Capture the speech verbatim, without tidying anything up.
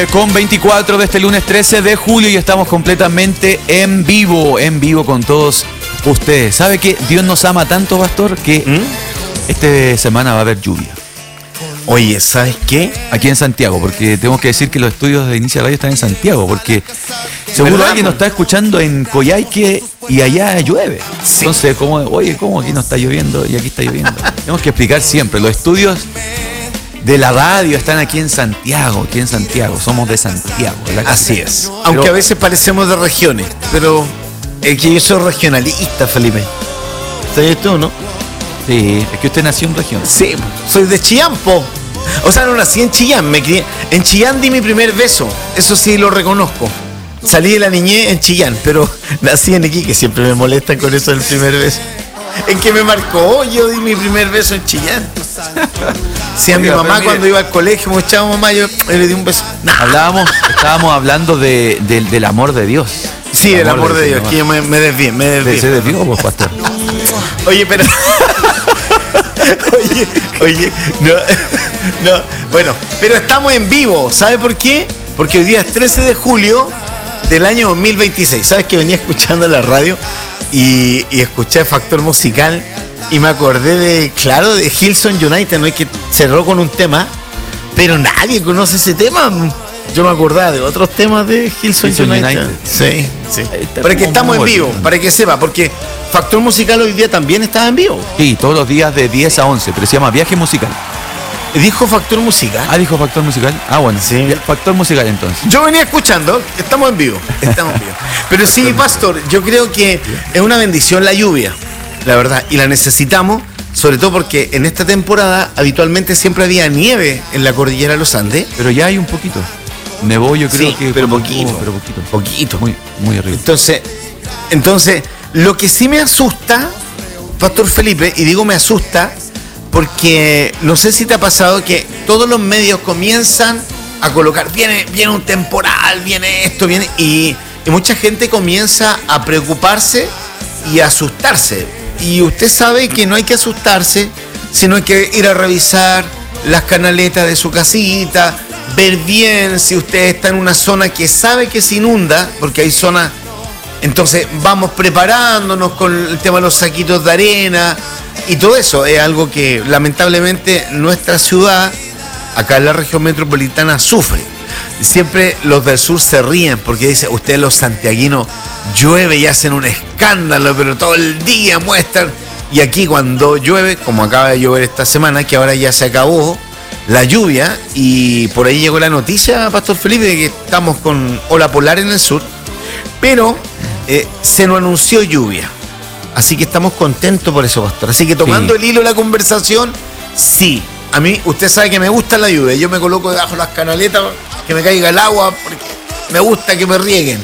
Con veinticuatro de este lunes trece de julio y estamos completamente en vivo, en vivo con todos ustedes. ¿Sabe que Dios nos ama tanto, pastor, que ¿Mm? esta semana va a haber lluvia? Oye, ¿sabes qué? Aquí en Santiago, porque tengo que decir que los estudios de Inicia Radio están en Santiago, porque seguro ¿verdad? Alguien nos está escuchando en Coyhaique y allá llueve. Sí. Entonces, como, oye, ¿cómo aquí no está lloviendo y aquí está lloviendo? Tenemos que explicar siempre, los estudios de la radio están aquí en Santiago, aquí en Santiago, somos de Santiago, ¿verdad? Así es. Pero, aunque a veces parecemos de regiones, pero es que yo soy regionalista, Felipe. ¿Sabes tú, no? Sí, es que usted nació en región. Sí, soy de Chillán, po. O sea, no nací en Chillán, me crié. En Chillán di mi primer beso, eso sí lo reconozco. Salí de la niñez en Chillán, pero nací en Iquique, siempre me molestan con eso del primer beso. En que me marcó, yo di mi primer beso en Chillán. Sí, a mi mamá mire, cuando iba al colegio, me echaba mamá, yo le di un beso. Nah. Hablábamos, estábamos hablando de, de, del amor de Dios. Sí, el amor, amor de, de Dios, que yo me, me desvié, me desvié. ¿Se desvió, pues, pastor? Oye, pero... oye, oye, no, no, bueno, pero estamos en vivo, ¿sabe por qué? Porque hoy día es trece de julio del año dos mil veintiséis. ¿Sabes que venía escuchando la radio y, y escuché Factor Musical y me acordé de, claro, de Hillsong United, ¿no? Es que cerró con un tema, pero nadie conoce ese tema. Yo me acordaba de otros temas de Hillsong United. United. Sí, sí. Para que estamos en vivo, para que sepa, porque Factor Musical hoy día también está en vivo. Sí, todos los días de diez a once, pero se llama Viaje Musical. ¿Dijo Factor Musical? Ah, dijo Factor Musical. Ah, bueno, sí. Factor Musical entonces. Yo venía escuchando, estamos en vivo, estamos en vivo. Pero sí, pastor, yo creo que es una bendición la lluvia, la verdad, y la necesitamos, sobre todo porque en esta temporada habitualmente siempre había nieve en la cordillera de los Andes. Pero ya hay un poquito. Nevó, yo creo sí, que... pero poquito, tuvo, pero poquito. Poquito. Muy, muy horrible. Entonces, entonces, lo que sí me asusta, Pastor Felipe, y digo me asusta, porque no sé si te ha pasado que todos los medios comienzan a colocar, viene, viene un temporal, viene esto, viene, y, y mucha gente comienza a preocuparse y a asustarse. Y usted sabe que no hay que asustarse, sino hay que ir a revisar las canaletas de su casita, ver bien si usted está en una zona que sabe que se inunda, porque hay zonas, entonces vamos preparándonos con el tema de los saquitos de arena y todo eso. Es algo que lamentablemente nuestra ciudad, acá en la región metropolitana, sufre. Siempre los del sur se ríen porque dicen, ustedes los santiaguinos llueve y hacen un escándalo, pero todo el día muestran. Y aquí cuando llueve, como acaba de llover esta semana, que ahora ya se acabó la lluvia, y por ahí llegó la noticia, Pastor Felipe, de que estamos con ola polar en el sur, pero eh, se nos anunció lluvia. Así que estamos contentos por eso, pastor. Así que tomando sí. el hilo de la conversación, sí, a mí, usted sabe que me gusta la lluvia. Yo me coloco debajo de las canaletas, que me caiga el agua, porque me gusta que me rieguen.